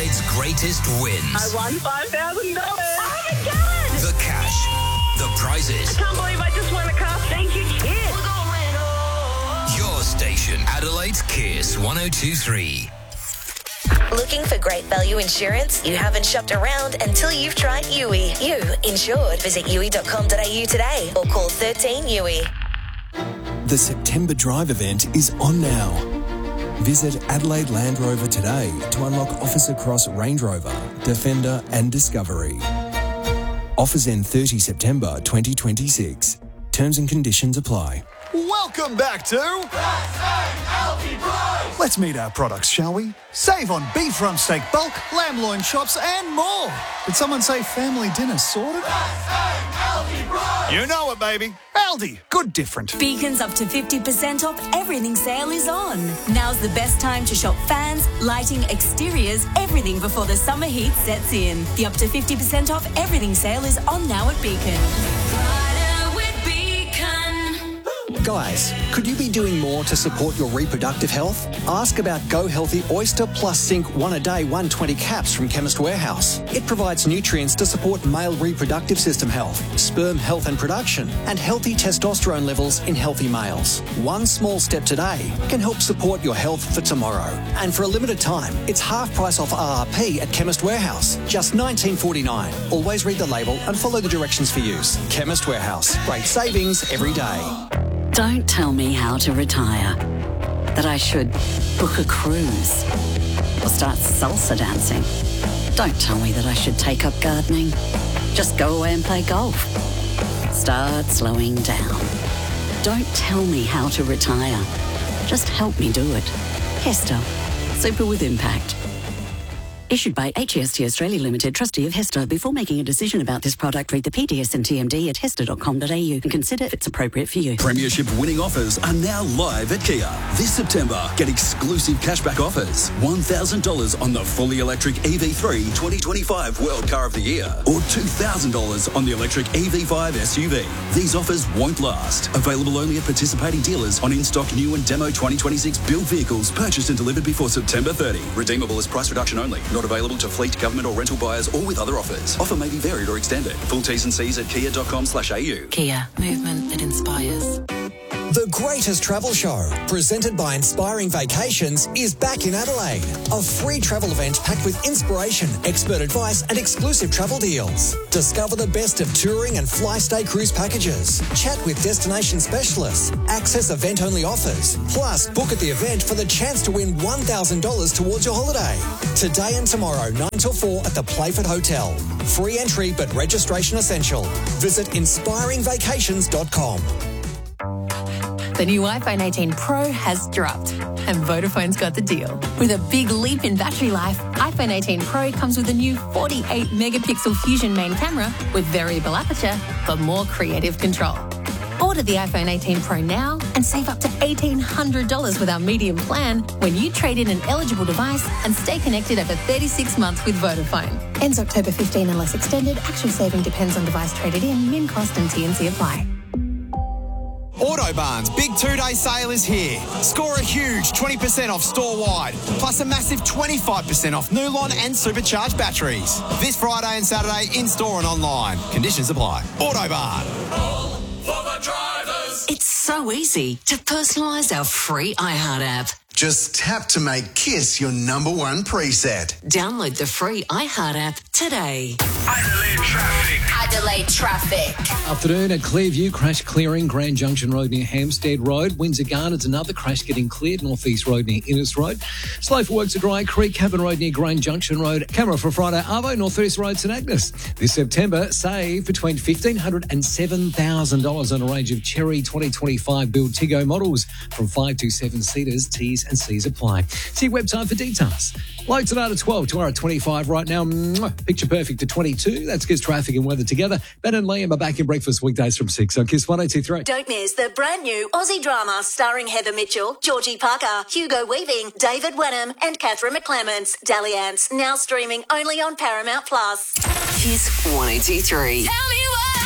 Adelaide's greatest wins. I won $5,000. Oh my God! The cash, the prizes. I can't believe I just won a car. Thank you, kids. Your station, Adelaide's Kiss 102.3. Looking for great value insurance? You haven't shopped around until you've tried Yui. You insured. Visit yui.com.au today or call 13 Yui. The September Drive event is on now. Visit Adelaide Land Rover today to unlock offers across Range Rover, Defender and Discovery. Offers end 30 September 2026. Terms and conditions apply. Welcome back to Let's meet our products, shall we? Save on beef rump steak bulk, lamb loin chops and more. Did someone say family dinner sorted? You know it, baby. Aldi, good different. Beacon's up to 50% off everything sale is on. Now's the best time to shop fans, lighting, exteriors, everything before the summer heat sets in. The up to 50% off everything sale is on now at Beacon. Guys, could you be doing more to support your reproductive health? Ask about Go Healthy Oyster Plus Zinc 1 a day 120 caps from Chemist Warehouse. It provides nutrients to support male reproductive system health, sperm health and production, and healthy testosterone levels in healthy males. One small step today can help support your health for tomorrow. And for a limited time, it's half price off RRP at Chemist Warehouse, just $19.49. Always read the label and follow the directions for use. Chemist Warehouse, great savings every day. Don't tell me how to retire. That I should book a cruise or start salsa dancing. Don't tell me that I should take up gardening. Just go away and play golf. Start slowing down. Don't tell me how to retire. Just help me do it. Hester. Super with impact. Issued by HEST Australia Limited, trustee of Hester. Before making a decision about this product, read the PDS and TMD at hester.com.au and consider if it's appropriate for you. Premiership winning offers are now live at Kia. This September, get exclusive cashback offers. $1,000 on the fully electric EV3 2025 World Car of the Year or $2,000 on the electric EV5 SUV. These offers won't last. Available only at participating dealers on in-stock new and demo 2026 built vehicles purchased and delivered before September 30. Redeemable as price reduction only. Not available to fleet, government or rental buyers or with other offers. Offer may be varied or extended. Full T's and C's at kia.com/au. Kia, movement that inspires. The greatest travel show, presented by Inspiring Vacations, is back in Adelaide. A free travel event packed with inspiration, expert advice and exclusive travel deals. Discover the best of touring and fly-stay cruise packages. Chat with destination specialists. Access event-only offers. Plus, book at the event for the chance to win $1,000 towards your holiday. Today and tomorrow, 9 till 4 at the Playford Hotel. Free entry but registration essential. Visit inspiringvacations.com. The new iPhone 18 Pro has dropped, and Vodafone's got the deal. With a big leap in battery life, iPhone 18 Pro comes with a new 48-megapixel Fusion main camera with variable aperture for more creative control. Order the iPhone 18 Pro now and save up to $1,800 with our medium plan when you trade in an eligible device and stay connected over 36 months with Vodafone. Ends October 15 unless extended. Actual saving depends on device traded in. Min cost and T&C apply. Autobarn's big two-day sale is here. Score a huge 20% off store-wide, plus a massive 25% off Nulon and supercharged batteries. This Friday and Saturday in-store and online. Conditions apply. Autobarn. All for the drivers. It's so easy to personalise our free iHeart app. Just tap to make Kiss your number one preset. Download the free iHeart app today. Adelaide traffic. Adelaide traffic. Afternoon at Clearview, crash clearing Grand Junction Road near Hampstead Road. Windsor Gardens, another crash getting cleared. North East Road near Innes Road. Slow for works at Dry Creek, Cabin Road near Grand Junction Road. Camera for Friday, Arvo, North East Road, St Agnes. This September, save between $1,500 and $7,000 on a range of Cherry 2025 build Tiggo models from 5 to 7 seaters. T's and C's apply. See website for details. Low tonight at 12, tomorrow at 25 right now. Picture perfect at 22. That's Kiss traffic and weather together. Ben and Liam are back in breakfast weekdays from 6 on Kiss 102.3. Don't miss the brand new Aussie drama starring Heather Mitchell, Georgie Parker, Hugo Weaving, David Wenham and Catherine McClements. Dalliance, now streaming only on Paramount+. Kiss 102.3. Tell me why.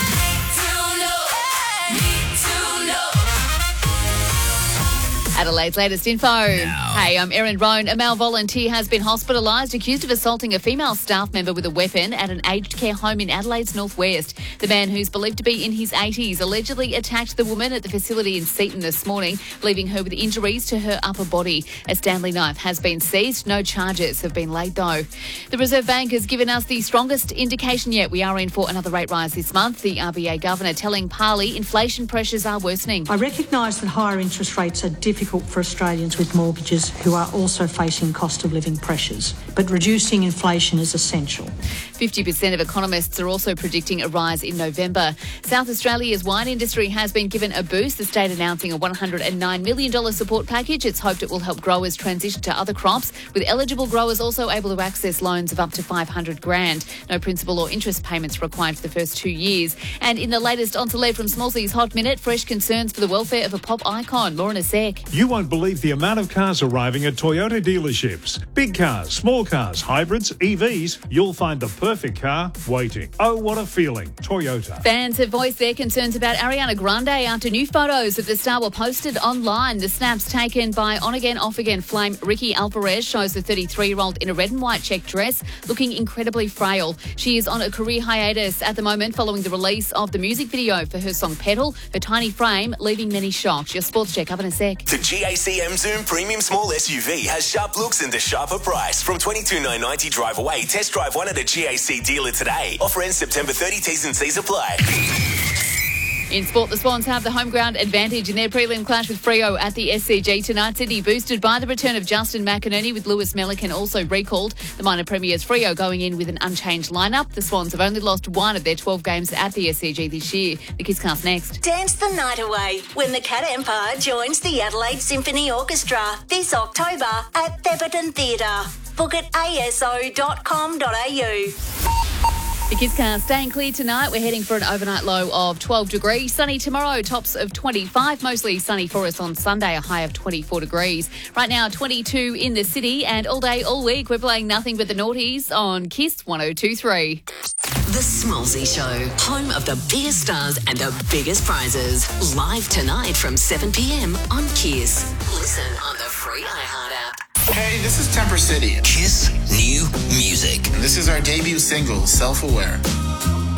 Adelaide's latest info. Hey, I'm Erin Roan. A male volunteer has been hospitalised accused of assaulting a female staff member with a weapon at an aged care home in Adelaide's northwest. The man, who's believed to be in his 80s, allegedly attacked the woman at the facility in Seaton this morning, leaving her with injuries to her upper body. A Stanley knife has been seized. No charges have been laid, though. The Reserve Bank has given us the strongest indication yet we are in for another rate rise this month. The RBA Governor telling Parley inflation pressures are worsening. I recognise that higher interest rates are difficult for Australians with mortgages who are also facing cost of living pressures, but reducing inflation is essential. 50% of economists are also predicting a rise in November. South Australia's wine industry has been given a boost, the state announcing a $109 million support package. It's hoped it will help growers transition to other crops, with eligible growers also able to access loans of up to $500,000. No principal or interest payments required for the first 2 years. And in the latest On Celeb from Smallsy's Hot Minute, fresh concerns for the welfare of a pop icon. Lorna Sek. You won't believe the amount of cars arriving at Toyota dealerships. Big cars, small cars, hybrids, EVs. You'll find the perfect car waiting. Oh, what a feeling. Toyota. Fans have voiced their concerns about Ariana Grande after new photos of the star were posted online. The snaps taken by on-again, off-again flame Ricky Alvarez shows the 33-year-old in a red and white check dress looking incredibly frail. She is on a career hiatus at the moment following the release of the music video for her song Petal. Her tiny frame leaving many shocked. Your sports check up in a sec. The GAC M Zoom Premium Small SUV has sharp looks and a sharper price. From $22,990 drive away. Test drive one at a GAC dealer today. Offer ends September 30. T's and C's apply. In sport, the Swans have the home ground advantage in their prelim clash with Freo at the SCG tonight. Sydney boosted by the return of Justin McInerney, with Lewis Melican also recalled. The minor premiers Freo going in with an unchanged lineup. The Swans have only lost one of their 12 games at the SCG this year. The Kisscast next. Dance the night away when the Cat Empire joins the Adelaide Symphony Orchestra this October at Theberton Theatre. Book at aso.com.au. The Kisscast staying clear tonight. We're heading for an overnight low of 12 degrees. Sunny tomorrow, tops of 25. Mostly sunny for us on Sunday, a high of 24 degrees. Right now, 22 in the city, and all day, all week, we're playing nothing but the naughties on Kiss 102.3. The Smallsy Show, home of the biggest stars and the biggest prizes. Live tonight from 7 p.m. on Kiss. Listen on the free iHeart app. Hey, this is Temper City. Kiss New Music. This is our debut single, Self-Aware.